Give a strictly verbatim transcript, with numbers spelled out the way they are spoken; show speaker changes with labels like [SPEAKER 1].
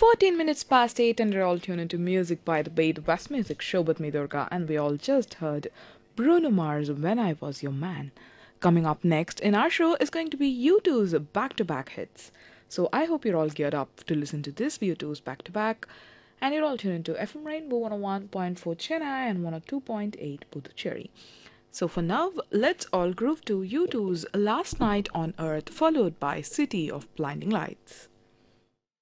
[SPEAKER 1] fourteen minutes past eight, and we're all tuned into music by the Bay, the West Music Show with me, Durga, and we all just heard Bruno Mars, When I Was Your Man. Coming up next in our show is going to be U two's back to back hits. So I hope you're all geared up to listen to this U two's back to back, and you're all tuned into F M Rainbow one oh one point four Chennai and one oh two point eight Puducherry. So for now, let's all groove to U two's Last Night on Earth, followed by City of Blinding Lights.